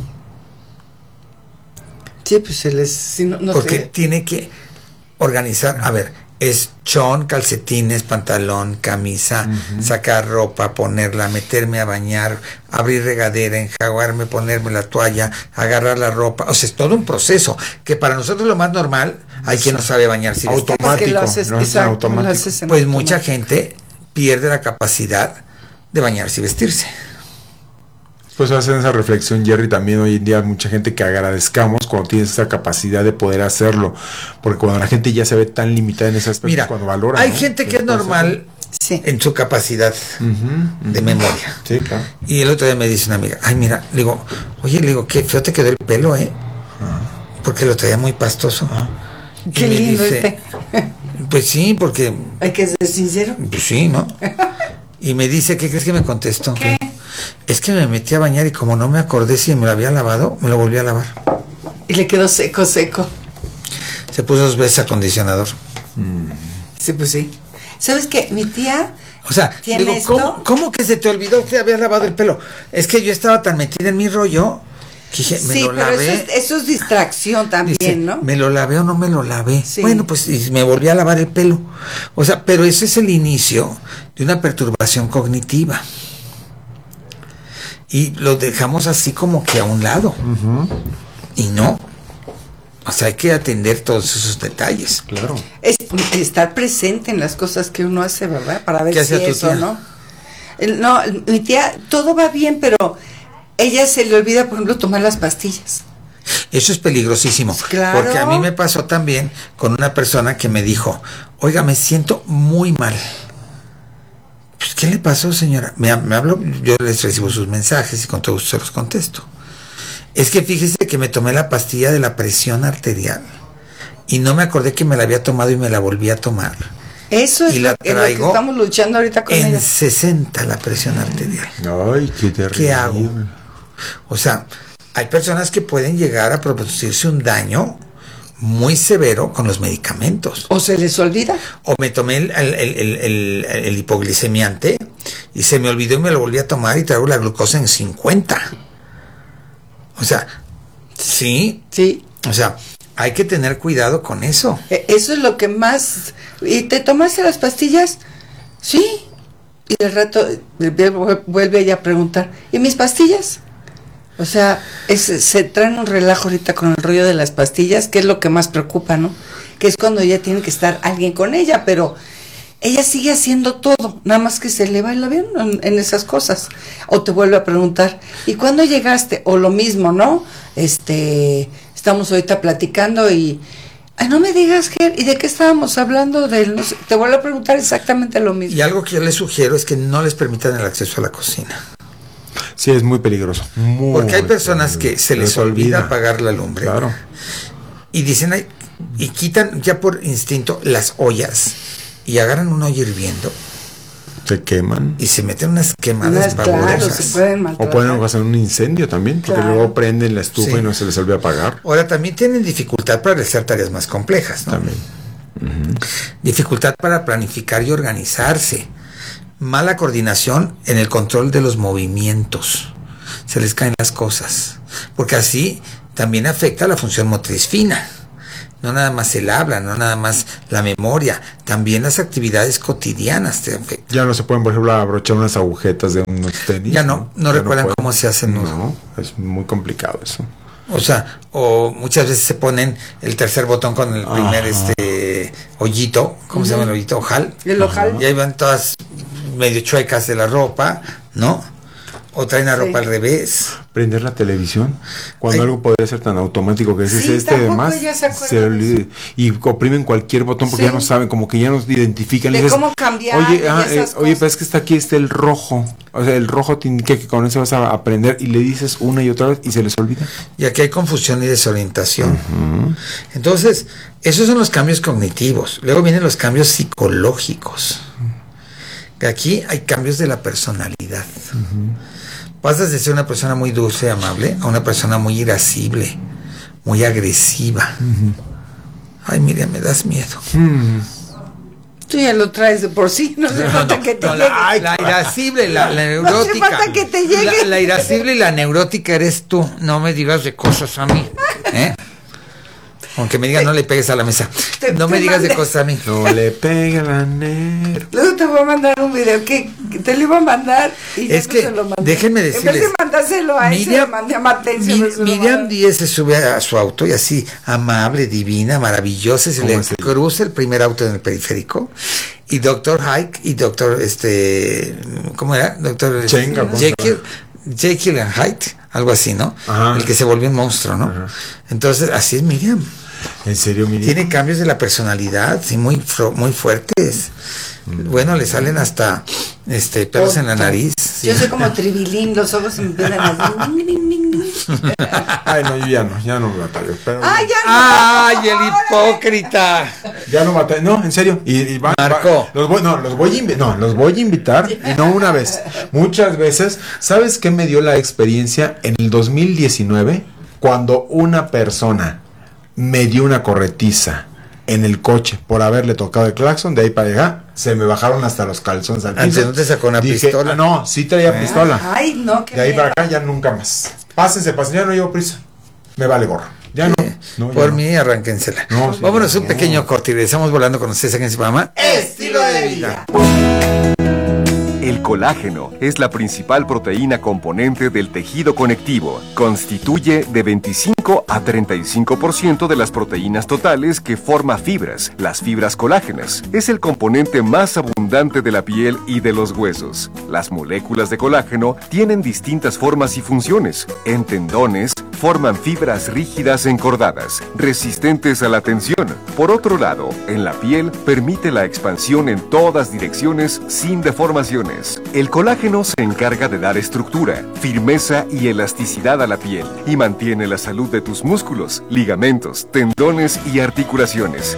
Sí, pues él es... Si no porque tiene que organizar, a ver, es chon, calcetines, pantalón, camisa, sacar ropa, ponerla, meterme a bañar, abrir regadera, enjaguarme, ponerme la toalla, agarrar la ropa. O sea, es todo un proceso que para nosotros lo más normal, hay quien no sabe bañarse. Automático. Pues mucha gente pierde la capacidad de bañarse y vestirse. Pues hacen esa reflexión, Jerry, también hoy en día mucha gente que agradezcamos cuando tienes esa capacidad de poder hacerlo, porque cuando la gente ya se ve tan limitada en ese aspecto, mira, cuando valora, hay gente que es normal en su capacidad de memoria. Sí, claro. Y el otro día me dice una amiga, ay, mira, le digo, qué feo te quedó el pelo, porque lo traía muy pastoso. Qué lindo dice, pues sí, porque... Hay que ser sincero. Pues sí, ¿no? Y me dice, ¿qué crees que me contestó? ¿Qué? Es que me metí a bañar y como no me acordé si me lo había lavado, me lo volví a lavar. Y le quedó seco. Se puso 2 veces acondicionador. Sí, pues sí. ¿Sabes qué? Mi tía... O sea, digo, ¿cómo que se te olvidó que habías lavado el pelo? Es que yo estaba tan metida en mi rollo que dije, me lo lavé. Eso es distracción también, dice, ¿no? ¿Me lo lavé o no me lo lavé? Sí. Bueno, pues me volví a lavar el pelo. O sea, pero ese es el inicio de una perturbación cognitiva. Y lo dejamos así como que a un lado. Y no. O sea, hay que atender todos esos detalles. Claro. Estar presente en las cosas que uno hace, ¿verdad? Para ver si eso, tía? ¿no? No, mi tía, todo va bien, pero ella se le olvida, por ejemplo, tomar las pastillas. Eso es peligrosísimo. Claro. Porque a mí me pasó también con una persona que me dijo, oiga, me siento muy mal. Pues, ¿qué le pasó, señora? Me habló, yo les recibo sus mensajes y con todo gusto se los contesto. Es que fíjese que me tomé la pastilla de la presión arterial y no me acordé que me la había tomado y me la volví a tomar. Eso es lo que estamos luchando ahorita con ella. 60 la presión arterial. Ay, qué terrible. ¿Qué hago? O sea, hay personas que pueden llegar a producirse un daño muy severo con los medicamentos. ¿O se les olvida? O me tomé el hipoglicemiante y se me olvidó y me lo volví a tomar y traigo la glucosa en 50. O sea, sí. O sea, hay que tener cuidado con eso. Eso es lo que más... ¿Y te tomaste las pastillas? Sí. Y al rato vuelve ella a preguntar, ¿y mis pastillas? O sea, se traen un relajo ahorita con el rollo de las pastillas, que es lo que más preocupa, ¿no? Que es cuando ya tiene que estar alguien con ella, pero ella sigue haciendo todo, nada más que se le va el avión en esas cosas. O te vuelve a preguntar, ¿y cuándo llegaste? O lo mismo, ¿no? Estamos ahorita platicando y... Ay, no me digas, Ger, ¿y de qué estábamos hablando? No sé, te vuelvo a preguntar exactamente lo mismo. Y algo que yo les sugiero es que no les permitan el acceso a la cocina. Sí, es muy peligroso. Porque hay personas que se les olvida apagar la lumbre. Claro. Y dicen, ay, y quitan ya por instinto las ollas y agarran una olla hirviendo Se queman. Y se meten unas quemadas Claro, se pueden maltratar. O pueden hacer un incendio también, porque luego prenden la estufa y no se les vuelve a apagar. Ahora también tienen dificultad para realizar tareas más complejas, ¿no? También. Dificultad para planificar y organizarse. Mala coordinación en el control de los movimientos. Se les caen las cosas. Porque así también afecta la función motriz fina. No nada más el habla, no nada más la memoria, también las actividades cotidianas te afectan. Ya no se pueden, por ejemplo, abrochar unas agujetas de unos tenis. Ya no recuerdan cómo se hacen. No, es muy complicado eso. O sea, o muchas veces se ponen el tercer botón con el primer hoyito, ¿cómo se llama el hoyito? Ojal. El ojal. Y ahí van todas medio chuecas de la ropa, ¿no? O traen la ropa al revés. Prender la televisión cuando algo podría ser tan automático que es además y oprimen cualquier botón porque ya no saben, como que ya nos identifican. De cómo cambiar. Oye, pero es que aquí está el rojo. O sea, el rojo tiene que con eso vas a aprender y le dices una y otra vez y se les olvida. Y aquí hay confusión y desorientación. Entonces, esos son los cambios cognitivos. Luego vienen los cambios psicológicos. Aquí hay cambios de la personalidad. Pasas de ser una persona muy dulce y amable a una persona muy irascible, muy agresiva. Ay, Miriam, me das miedo. Tú ya lo traes de por sí, no hace falta que te llegue. La irascible, la neurótica. No hace falta que te llegue. La irascible y la neurótica eres tú. No me digas de cosas a mí. Aunque me digas, no le pegues a la mesa. No me digas de cosas a mí. No le pegue a la negro. Luego te voy a mandar un video que te lo iba a mandar y es que, no déjenme decirles. En vez de mandárselo a él, le mandé a Matencio. Miriam Díez se sube a su auto y así, amable, divina, maravillosa, se le cruza el primer auto en el periférico. Y Dr. Hyde y Dr. ¿cómo era? Dr. Jekyll and Hyde, algo así, ¿no? Ajá. El que se volvió un monstruo, ¿no? Ajá. Entonces, así es Miriam. ¿En serio, Miriam? Tiene cambios de la personalidad, sí, muy fuertes. Bueno, le salen hasta pelos en la nariz. Yo soy como Tribilín, los ojos se me empiezan a... Ay, no, yo ya no me batallo. Pero... ¡Ay, el hipócrita! Ya no batallo, no, en serio. Marco. Los voy a invitar, y no una vez, muchas veces. ¿Sabes qué me dio la experiencia en el 2019? Cuando una persona me dio una corretiza en el coche por haberle tocado el claxon, de ahí para allá se me bajaron hasta los calzones al piso. Antes no te sacó una pistola. No, sí traía pistola. Ay, no, de ahí para acá ya nunca más. Pásense, ya no llevo prisa. Me vale gorro. Ya no. Por mí, arránquensela. No, sí, vámonos un pequeño corte y regresamos volando con ustedes aquí en su programa Estilo de Vida. El colágeno es la principal proteína componente del tejido conectivo. Constituye de 25 a 35% de las proteínas totales que forma fibras, las fibras colágenas. Es el componente más abundante de la piel y de los huesos. Las moléculas de colágeno tienen distintas formas y funciones. En tendones, forman fibras rígidas encordadas, resistentes a la tensión. Por otro lado, en la piel permite la expansión en todas direcciones sin deformaciones. El colágeno se encarga de dar estructura, firmeza y elasticidad a la piel y mantiene la salud de tus músculos, ligamentos, tendones y articulaciones.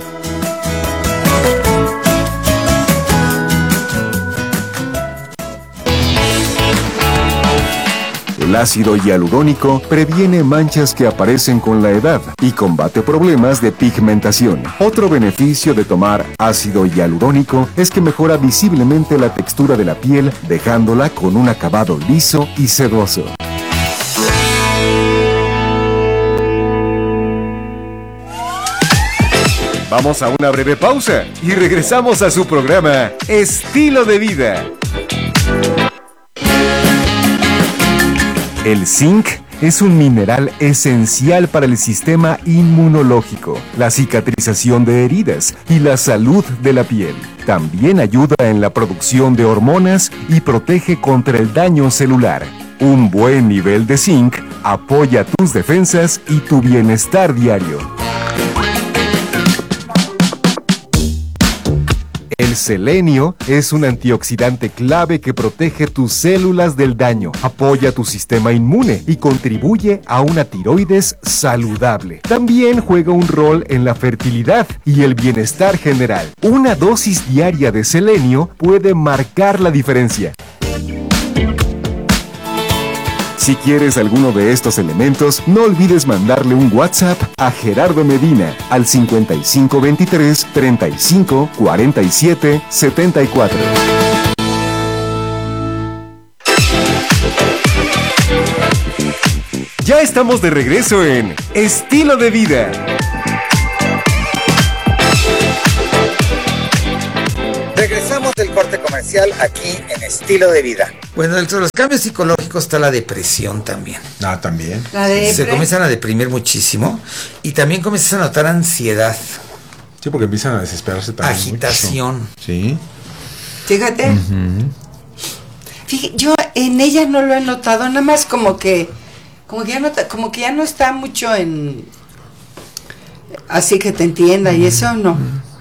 El ácido hialurónico previene manchas que aparecen con la edad y combate problemas de pigmentación. Otro beneficio de tomar ácido hialurónico es que mejora visiblemente la textura de la piel, dejándola con un acabado liso y sedoso. Vamos a una breve pausa y regresamos a su programa Estilo de Vida. El zinc es un mineral esencial para el sistema inmunológico, la cicatrización de heridas y la salud de la piel. También ayuda en la producción de hormonas y protege contra el daño celular. Un buen nivel de zinc apoya tus defensas y tu bienestar diario. El selenio es un antioxidante clave que protege tus células del daño, apoya tu sistema inmune y contribuye a una tiroides saludable. También juega un rol en la fertilidad y el bienestar general. Una dosis diaria de selenio puede marcar la diferencia. Si quieres alguno de estos elementos, no olvides mandarle un WhatsApp a Gerardo Medina al 5523 35 47 74. Ya estamos de regreso en Estilo de Vida. Regresamos del corte comercial aquí en Estilo de Vida. Bueno, dentro de los cambios psicológicos está la depresión también. Ah, también. Se comienzan a deprimir muchísimo y también comienzan a notar ansiedad. Sí, porque empiezan a desesperarse también. Agitación. Mucho. Sí. Fíjate. Fíjate, yo en ella no lo he notado, nada más como que ya no está mucho en así que te entienda y eso no.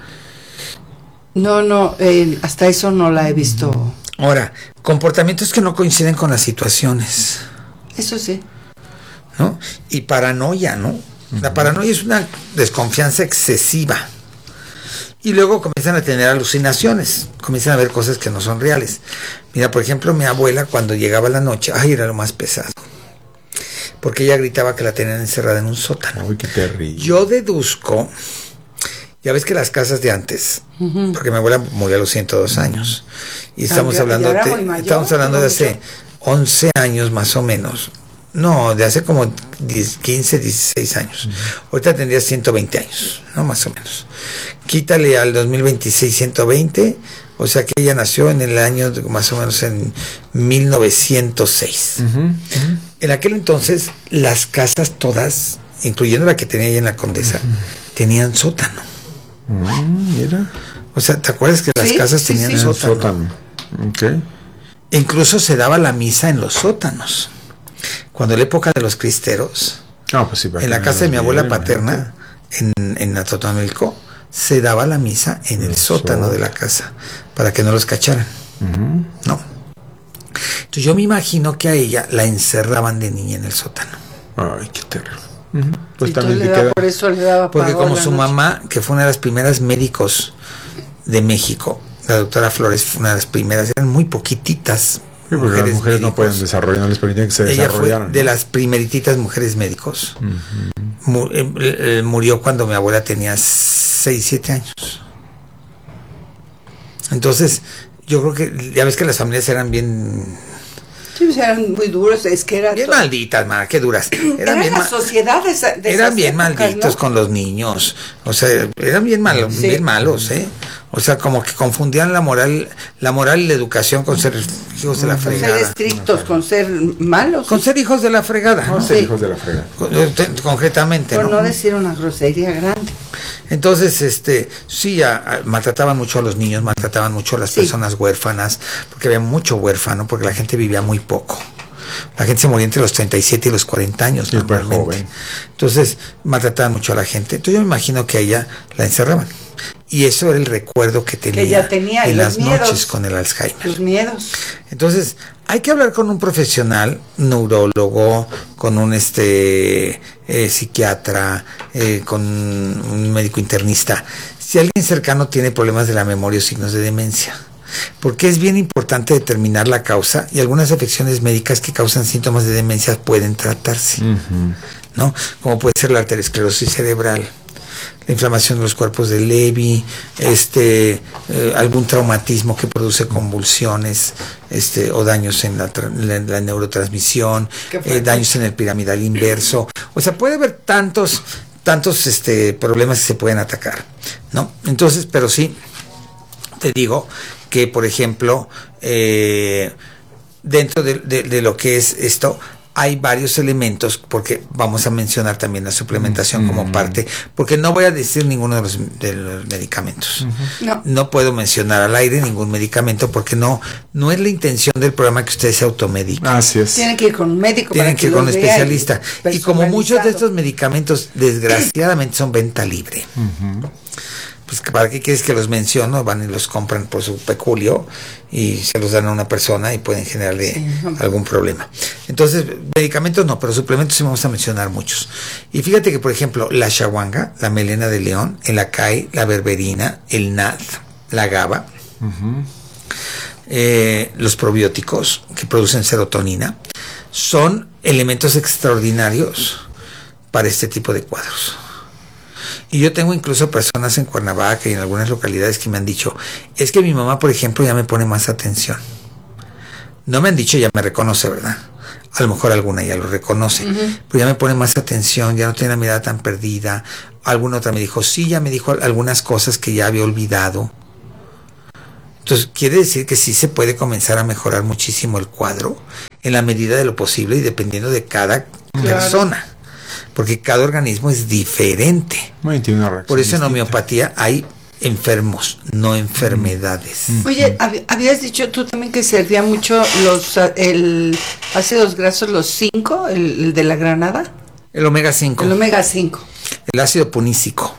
No, hasta eso no la he visto. Ahora, comportamientos que no coinciden con las situaciones. Eso sí. ¿No? Y paranoia, ¿no? La paranoia es una desconfianza excesiva. Y luego comienzan a tener alucinaciones, comienzan a ver cosas que no son reales. Mira, por ejemplo, mi abuela cuando llegaba la noche, era lo más pesado. Porque ella gritaba que la tenían encerrada en un sótano. Uy, qué terrible. Yo deduzco, ya ves que las casas de antes, porque mi abuela murió a los 102 años, y estamos hablando de hace 11 años más o menos. No, de hace como 15, 16 años. Ahorita tendría 120 años, ¿no? Más o menos. Quítale al 2026 120, o sea que ella nació en el año más o menos en 1906. En aquel entonces las casas todas, incluyendo la que tenía ella en la Condesa, tenían sótano. Mira. O sea, ¿te acuerdas que las casas tenían sótano? Okay. Incluso se daba la misa en los sótanos. Cuando la época de los cristeros, pues sí, en la casa de mi abuela paterna, en Atotonilco, se daba la misa en el sótano de la casa, para que no los cacharan. No. Entonces yo me imagino que a ella la encerraban de niña en el sótano. Ay, qué terrible. Pues también le queda... Por eso le daba porque como su mamá, que fue una de las primeras médicos de México, la doctora Flores fue una de las primeras, eran muy poquititas. Sí, porque las mujeres no pueden desarrollar, no les permiten que se desarrollaran. Fue de las primerititas mujeres médicos. Murió cuando mi abuela tenía 6, 7 años. Entonces, yo creo que, ya ves que las familias eran bien... Sí, eran muy duros, es que eran... Bien malditas, man, qué duras. Eran bien la sociedad de eran bien épocas, malditos, ¿no? Con los niños. O sea, eran bien malos, bien malos, ¿eh? O sea, como que confundían la moral y la educación con ser hijos de la fregada. Con ser estrictos, con ser malos. Con ser hijos de la fregada. Con ser hijos de la fregada. Concretamente, por no decir una grosería grande. Entonces, sí, maltrataban mucho a los niños, maltrataban mucho a las personas huérfanas, porque había mucho huérfano, porque la gente vivía muy poco. La gente se moría entre los 37 y los 40 años. Normalmente. Entonces, maltrataban mucho a la gente. Entonces, yo me imagino que a ella la encerraban. Y eso era el recuerdo que tenía en las noches con el Alzheimer. Los miedos. Entonces, hay que hablar con un profesional, neurólogo, con un psiquiatra, con un médico internista. Si alguien cercano tiene problemas de la memoria o signos de demencia. Porque es bien importante determinar la causa, y algunas afecciones médicas que causan síntomas de demencia pueden tratarse, ¿no? Como puede ser la arteriosclerosis cerebral, la inflamación de los cuerpos de Levy, algún traumatismo que produce convulsiones, o daños en la neurotransmisión, daños en el piramidal inverso. O sea, puede haber tantos problemas que se pueden atacar, ¿no? Entonces, pero sí, te digo que, por ejemplo, dentro de lo que es esto, hay varios elementos, porque vamos a mencionar también la suplementación como parte, porque no voy a decir ninguno de los medicamentos. No puedo mencionar al aire ningún medicamento, porque no es la intención del programa que ustedes se automediquen. Así es. Tienen que ir con un médico. Tienen que ir con un especialista. Y como muchos de estos medicamentos, desgraciadamente, son venta libre. pues ¿para qué quieres que los menciono? Van y los compran por su peculio y se los dan a una persona y pueden generarle algún problema. Entonces, medicamentos no, pero suplementos sí vamos a mencionar muchos. Y fíjate que, por ejemplo, la ashwagandha, la melena de león, el acai, la berberina, el nad, la GABA, los probióticos que producen serotonina, son elementos extraordinarios para este tipo de cuadros. Y yo tengo incluso personas en Cuernavaca y en algunas localidades que me han dicho, es que mi mamá, por ejemplo, ya me pone más atención. No me han dicho, ya me reconoce, ¿verdad? A lo mejor alguna ya lo reconoce, pero ya me pone más atención, ya no tiene la mirada tan perdida. Alguna otra me dijo, sí, ya me dijo algunas cosas que ya había olvidado. Entonces, quiere decir que sí se puede comenzar a mejorar muchísimo el cuadro en la medida de lo posible y dependiendo de cada persona. Porque cada organismo es diferente. Por eso en homeopatía hay enfermos, no enfermedades. Oye, habías dicho tú también que servía mucho el ácidos grasos, los 5, el de la granada. El omega 5. El omega 5. El ácido punícico.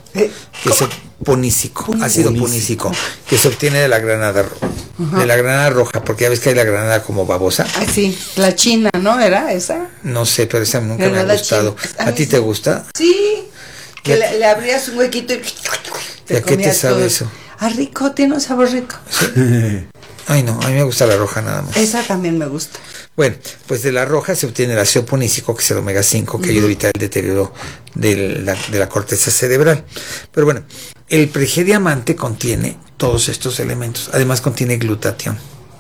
Ácido punícico, que se obtiene de la granada de la granada roja, porque ya ves que hay la granada como babosa. Ah, sí, la china, ¿no? ¿Era esa? No sé, pero esa nunca me ha gustado. ¿A ti te gusta? Sí, que le abrías un huequito y ¿a qué te sabe eso? Ah, rico, tiene un sabor rico. ¿Sí? Ay, no, a mí me gusta la roja nada más. Esa también me gusta. Bueno, pues de la roja se obtiene el ácido punícico, que es el omega 5, que ayuda a evitar el deterioro de la corteza cerebral. Pero bueno, el Prege Diamante contiene todos estos elementos. Además contiene glutatión,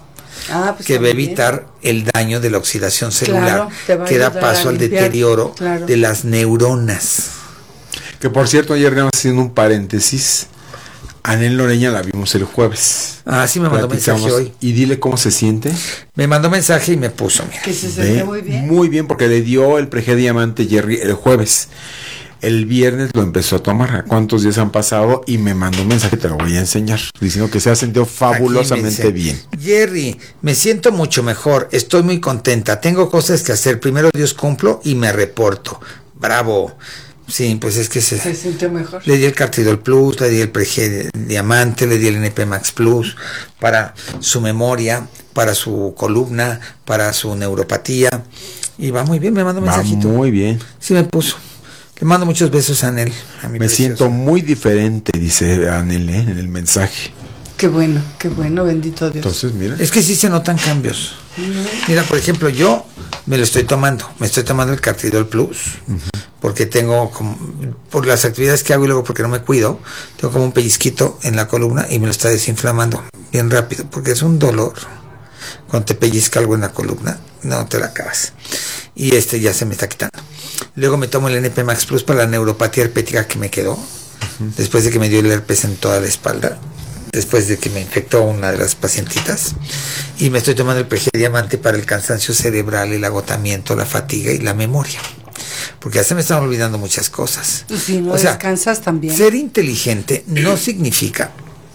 que va a evitar el daño de la oxidación celular, que da paso al deterioro de las neuronas. Que por cierto, ayer nada más haciendo un paréntesis, Anel Noreña la vimos el jueves. Ah, sí, me mandó mensaje hoy. Y dile cómo se siente. Me mandó mensaje y me puso, mira. Que se siente muy bien. Muy bien, porque le dio el Prege Diamante Jerry el jueves. El viernes lo empezó a tomar. ¿A cuántos días han pasado? Y me mandó un mensaje, te lo voy a enseñar, diciendo que se ha sentido fabulosamente bien. Jerry, me siento mucho mejor, estoy muy contenta, tengo cosas que hacer, primero Dios cumplo y me reporto. Bravo. Sí, pues es que se sintió mejor. Le di el Cartidol Plus, le di el Prege Diamante, le di el NP Max Plus para su memoria, para su columna, para su neuropatía. Y va muy bien, me mandó un mensajito. Muy bien. Sí, me puso. Le mando muchos besos a Anel. Me siento muy diferente, dice Anel, en el mensaje. Qué bueno, bendito Dios. Entonces, mira. Es que sí se notan cambios. Mira, por ejemplo, yo me estoy tomando el Cartidol Plus, porque tengo por las actividades que hago y luego porque no me cuido, tengo como un pellizquito en la columna y me lo está desinflamando bien rápido, porque es un dolor cuando te pellizca algo en la columna, no te la acabas. Y ya se me está quitando. Luego me tomo el NP Max Plus para la neuropatía herpética que me quedó, después de que me dio el herpes en toda la espalda, después de que me infectó una de las pacientitas, y me estoy tomando el Prege Diamante para el cansancio cerebral, el agotamiento, la fatiga y la memoria, porque ya se me están olvidando muchas cosas. Si no descansas también. Ser inteligente no significa,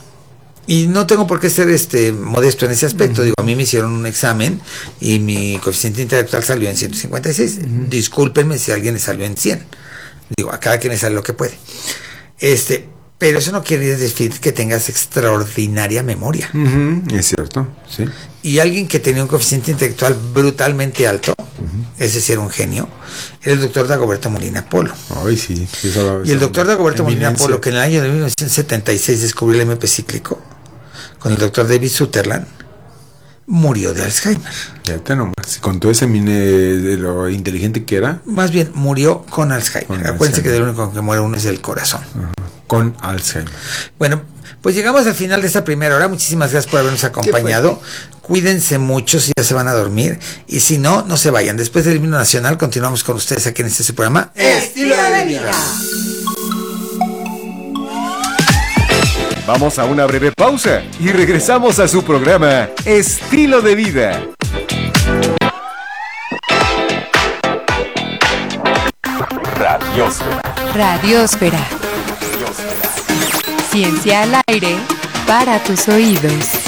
y no tengo por qué ser modesto en ese aspecto, digo, a mí me hicieron un examen y mi coeficiente intelectual salió en 156, discúlpenme si a alguien le salió en 100, digo, a cada quien le sale lo que puede, pero eso no quiere decir que tengas extraordinaria memoria. Es cierto, sí. Y alguien que tenía un coeficiente intelectual brutalmente alto, ese sí era un genio, era el doctor Dagoberto Molina Polo. Ay, sí. Y el doctor Dagoberto Molina Polo, que en el año de 1976 descubrió el MP cíclico, con el doctor David Sutherland, murió de Alzheimer. Ya te nomás, con todo ese de lo inteligente que era. Más bien, murió con Alzheimer. Acuérdense que del único que muere uno es el corazón. Con Alzheimer. Bueno, pues llegamos al final de esta primera hora. Muchísimas gracias por habernos acompañado. Cuídense mucho si ya se van a dormir. Y si no, no se vayan. Después del himno nacional continuamos con ustedes aquí en este programa Estilo de Vida. Vamos a una breve pausa y regresamos a su programa Estilo de Vida. Radiosfera. Ciencia al aire para tus oídos.